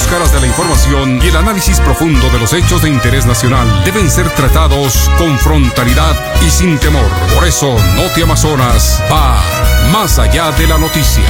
caras de la información y el análisis profundo de los hechos de interés nacional deben ser tratados con frontalidad y sin temor. Por eso, Noti Amazonas va más allá de la noticia.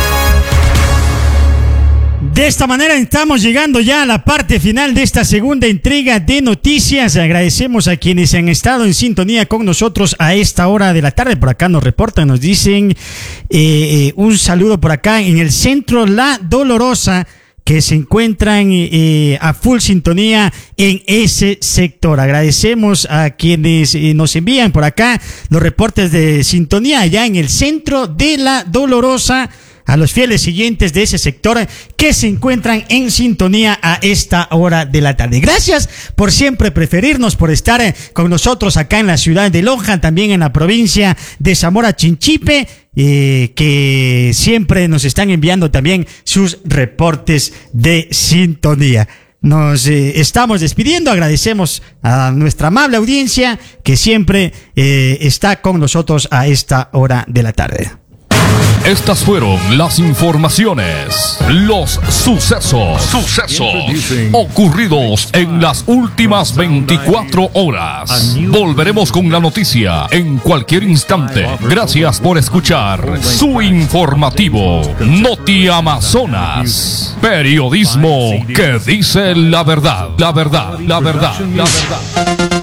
De esta manera estamos llegando ya a la parte final de esta segunda entrega de noticias. Agradecemos a quienes han estado en sintonía con nosotros a esta hora de la tarde. Por acá nos reportan, nos dicen un saludo por acá en el centro La Dolorosa, que se encuentran a full sintonía en ese sector. Agradecemos a quienes nos envían por acá los reportes de sintonía allá en el centro de La Dolorosa, a los fieles siguientes de ese sector que se encuentran en sintonía a esta hora de la tarde. Gracias por siempre preferirnos, por estar con nosotros acá en la ciudad de Loja, también en la provincia de Zamora Chinchipe, que siempre nos están enviando también sus reportes de sintonía. Nos estamos despidiendo, agradecemos a nuestra amable audiencia que siempre está con nosotros a esta hora de la tarde. Estas fueron las informaciones, los sucesos ocurridos en las últimas 24 horas. Volveremos con la noticia en cualquier instante. Gracias por escuchar su informativo Noti Amazonas. Periodismo que dice la verdad, la verdad, la verdad, la verdad.